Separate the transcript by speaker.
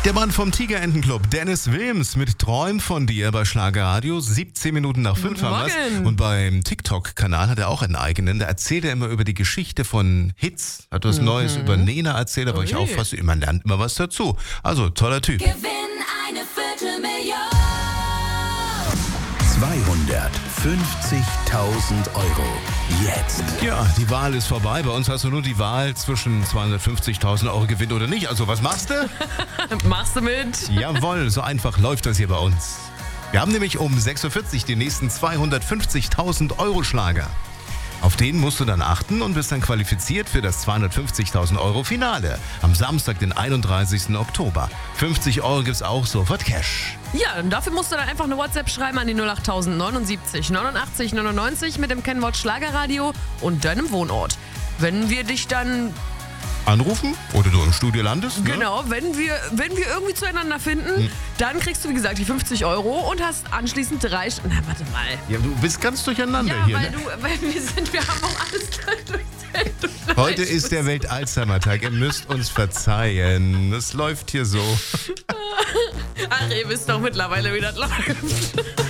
Speaker 1: Der Mann vom Tigerentenclub, Dennis Wilms, mit Träum von dir bei Schlagerradio. 17 Minuten nach 5 haben wir's. Und beim TikTok-Kanal hat er auch einen eigenen. Da erzählt er immer über die Geschichte von Hits. Hat was Neues über Nena erzählt, aber ich aufpasse, man lernt immer was dazu. Also, toller Typ.
Speaker 2: Gewinn eine Viertelmillion.
Speaker 3: 250.000 Euro. Jetzt.
Speaker 1: Ja, die Wahl ist vorbei. Bei uns hast du nur die Wahl zwischen 250.000 Euro Gewinn oder nicht. Also, was machst du?
Speaker 4: Machst du mit?
Speaker 1: Jawohl, so einfach läuft das hier bei uns. Wir haben nämlich um 6.40 Uhr den nächsten 250.000 Euro Schlager. Auf den musst du dann achten und bist dann qualifiziert für das 250.000 Euro Finale. Am Samstag, den 31. Oktober. 50 Euro gibt's auch sofort Cash.
Speaker 4: Ja, und dafür musst du dann einfach eine WhatsApp schreiben an die 08079 89 99 mit dem Kennwort Schlagerradio und deinem Wohnort. Wenn wir dich dann...
Speaker 1: Anrufen oder du im Studio landest. Ne?
Speaker 4: Genau, wenn wir irgendwie zueinander finden, dann kriegst du, wie gesagt, die 50 Euro und hast anschließend 3... Na, warte mal.
Speaker 1: Ja, du bist ganz durcheinander
Speaker 4: Ja,
Speaker 1: hier.
Speaker 4: weil
Speaker 1: Ne?
Speaker 4: wir haben auch alles durchzählt.
Speaker 1: Heute ist der Welt-Alzheimer-Tag. Ihr müsst uns verzeihen. Es läuft hier so.
Speaker 4: Ach, ihr wisst doch mittlerweile, wie das läuft.